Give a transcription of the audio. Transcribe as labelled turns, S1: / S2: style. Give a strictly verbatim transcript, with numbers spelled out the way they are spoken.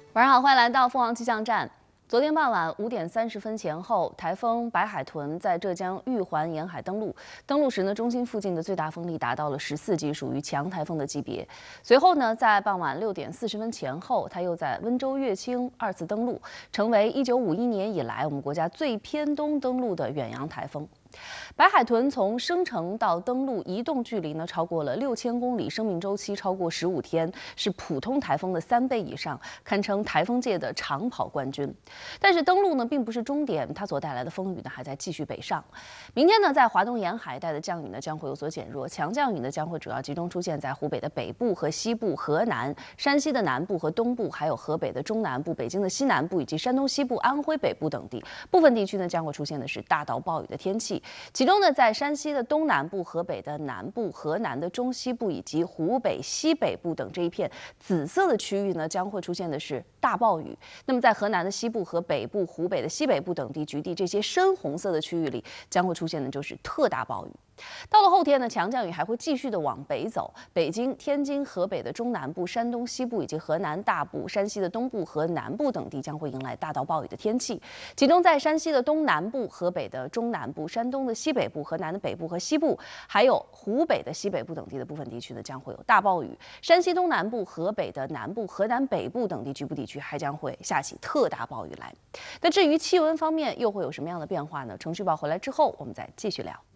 S1: 晚上好，欢迎来到凤凰气象站。昨天傍晚五点三十分前后，台风白海豚在浙江玉环沿海登陆。登陆时呢，中心附近的最大风力达到了十四级，属于强台风的级别。随后呢，在傍晚六点四十分前后，它又在温州乐清二次登陆，成为一九五一年以来我们国家最偏东登陆的远洋台风。 白海豚从生成到登陆移动距离呢超过了六千公里，生命周期超过十五天，是普通台风的三倍以上，堪称台风界的长跑冠军。但是登陆呢并不是终点，它所带来的风雨呢还在继续北上。明天呢，在华东沿海带的降雨呢将会有所减弱，强降雨呢将会主要集中出现在湖北的北部和西部、河南、山西的南部和东部，还有河北的中南部、北京的西南部以及山东西部、安徽北部等地。部分地区呢将会出现的是大到暴雨的天气。 其中呢，在山西的东南部、河北的南部、河南的中西部以及湖北西北部等这一片紫色的区域呢，将会出现的是大暴雨。那么在河南的西部和北部、湖北的西北部等地局地这些深红色的区域里，将会出现的就是特大暴雨。 到了后天呢，强降雨还会继续的往北走，北京、天津、河北的中南部、山东西部以及河南大部、山西的东部和南部等地将会迎来大到暴雨的天气。其中在山西的东南部、河北的中南部、山东的西北部、河南的北部和西部，还有湖北的西北部等地的部分地区呢，将会有大暴雨。山西东南部、河北的南部、河南北部等地局部地区还将会下起特大暴雨来。那至于气温方面又会有什么样的变化呢？程序报回来之后，我们再继续聊。